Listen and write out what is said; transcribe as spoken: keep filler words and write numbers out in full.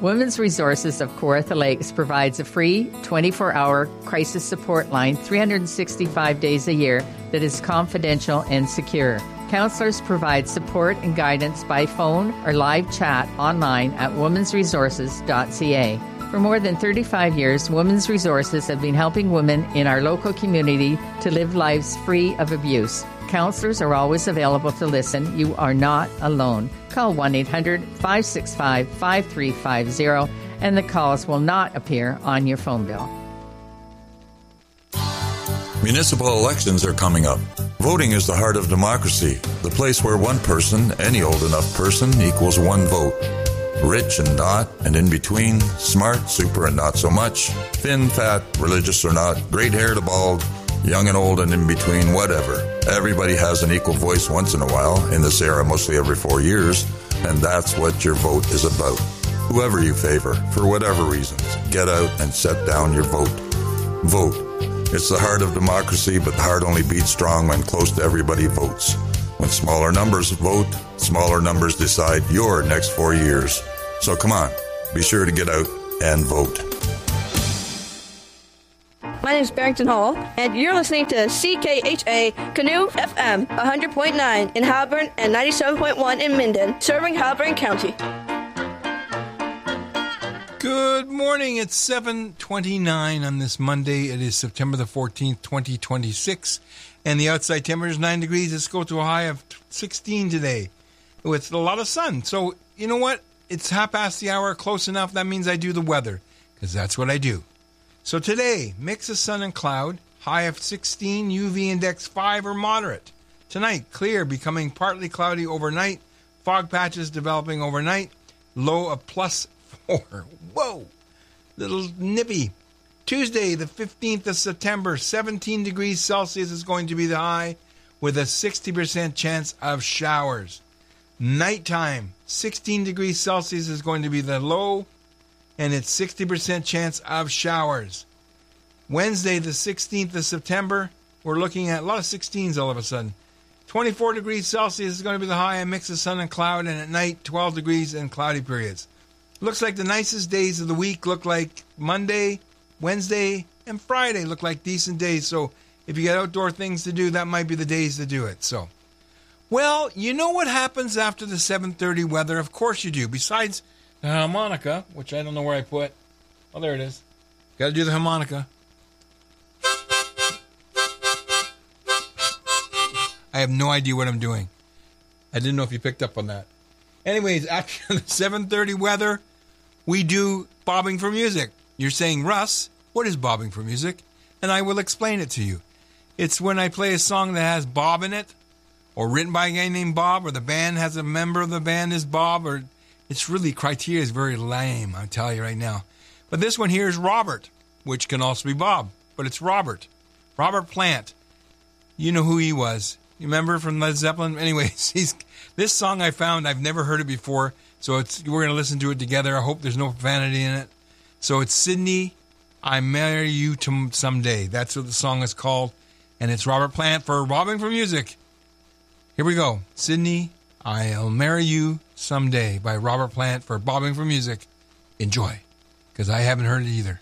Women's Resources of Kawartha Lakes provides a free twenty-four hour crisis support line three hundred sixty-five days a year that is confidential and secure. Counselors provide support and guidance by phone or live chat online at womens resources dot c a. For more than thirty-five years, Women's Resources have been helping women in our local community to live lives free of abuse. Counselors are always available to listen. You are not alone. Call one eight hundred five six five five three five zero and the calls will not appear on your phone bill. Municipal elections are coming up. Voting is the heart of democracy, the place where one person, any old enough person, equals one vote. Rich and not, and in between, smart, super and not so much, thin, fat, religious or not, great-haired or bald, young and old and in between, whatever. Everybody has an equal voice once in a while, in this era mostly every four years, and that's what your vote is about. Whoever you favor, for whatever reasons, get out and set down your vote. Vote. It's the heart of democracy, but the heart only beats strong when close to everybody votes. When smaller numbers vote, smaller numbers decide your next four years. So come on, be sure to get out and vote. My name is Barrington Hall, and you're listening to C K H A Canoe F M one hundred point nine in Haliburton and ninety-seven point one in Minden, serving Haliburton County. Good morning. It's seven twenty-nine on this Monday. It is September the fourteenth, twenty twenty-six, and the outside temperature is nine degrees. Let's go to a high of sixteen today with a lot of sun. So, you know what? It's half past the hour, close enough. That means I do the weather, because that's what I do. So today, mix of sun and cloud, high of sixteen, U V index five or moderate. Tonight, clear, becoming partly cloudy overnight, fog patches developing overnight, low of plus four. Whoa, little nippy. Tuesday, the fifteenth of September, seventeen degrees Celsius is going to be the high with a sixty percent chance of showers. Nighttime, sixteen degrees Celsius is going to be the low, and it's sixty percent chance of showers. Wednesday, the sixteenth of September, we're looking at a lot of sixteens all of a sudden. twenty-four degrees Celsius is going to be the high, a mix of sun and cloud, and at night, twelve degrees and cloudy periods. Looks like the nicest days of the week look like Monday, Wednesday, and Friday look like decent days. So if you got outdoor things to do, that might be the days to do it. So, well, you know what happens after the seven thirty weather? Of course you do. Besides the harmonica, which I don't know where I put. Oh, there it is. Got to do the harmonica. I have no idea what I'm doing. I didn't know if you picked up on that. Anyways, after the seven thirty weather, we do bobbing for music. You're saying, Russ, what is bobbing for music? And I will explain it to you. It's when I play a song that has Bob in it, or written by a guy named Bob, or the band has a member of the band is Bob, or it's really, criteria is very lame, I'll tell you right now. But this one here is Robert, which can also be Bob, but it's Robert. Robert Plant. You know who he was. You remember from Led Zeppelin? Anyways, he's this song I found, I've never heard it before, so it's we're going to listen to it together. I hope there's no profanity in it. So it's Sydney, I Marry You to Someday. That's what the song is called, and it's Robert Plant for Bobbing for Music. Here we go. Sydney, I'll Marry You Someday by Robert Plant for Bobbing for Music. Enjoy, because I haven't heard it either.